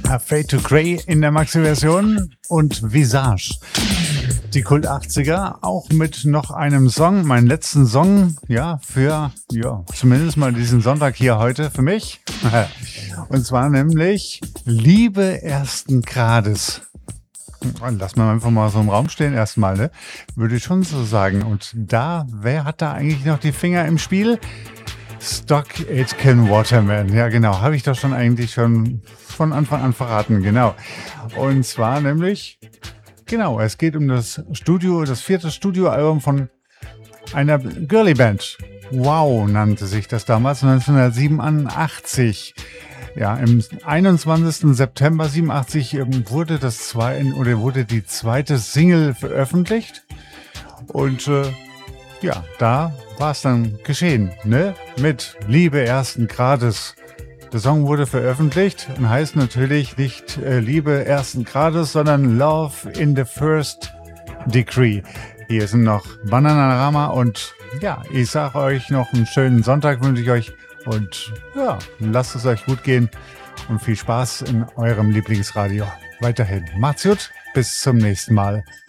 Fade to Grey in der Maxi-Version und Visage. Die Kult 80er, auch mit noch einem Song, meinen letzten Song, für zumindest mal diesen Sonntag hier heute für mich. Und zwar nämlich Liebe ersten Grades. Lass mal einfach mal so im Raum stehen erstmal, ne? Würde ich schon so sagen. Und wer hat da eigentlich noch die Finger im Spiel? Stock Aitken Waterman. Ja, genau. Habe ich doch schon von Anfang an verraten. Genau. Und zwar nämlich, es geht um das vierte Studioalbum von einer Girly-Band. Wow, nannte sich das damals, 1987. Ja, im 21. September 87 wurde die zweite Single veröffentlicht. Und da war es dann geschehen, ne? Mit Liebe ersten Grades. Der Song wurde veröffentlicht und heißt natürlich nicht Liebe ersten Grades, sondern Love in the First Degree. Hier sind noch Bananarama und ich sage euch noch einen schönen Sonntag, wünsche ich euch. Und lasst es euch gut gehen und viel Spaß in eurem Lieblingsradio. Weiterhin macht's gut, bis zum nächsten Mal.